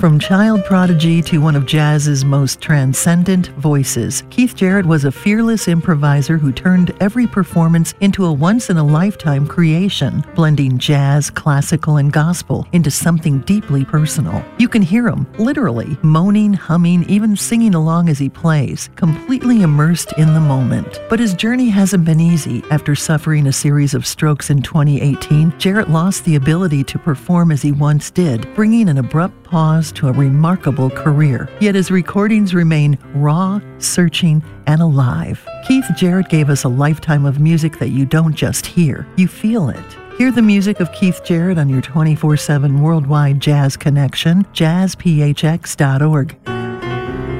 From child prodigy to one of jazz's most transcendent voices, Keith Jarrett was a fearless improviser who turned every performance into a once-in-a-lifetime creation, blending jazz, classical, and gospel into something deeply personal. You can hear him, literally, moaning, humming, even singing along as he plays, completely immersed in the moment. But his journey hasn't been easy. After suffering a series of strokes in 2018, Jarrett lost the ability to perform as he once did, bringing an abrupt pause to a remarkable career. Yet his recordings remain raw, searching, and alive. Keith Jarrett gave us a lifetime of music that you don't just hear, you feel it. Hear the music of Keith Jarrett on your 24/7 worldwide jazz connection, jazzphx.org.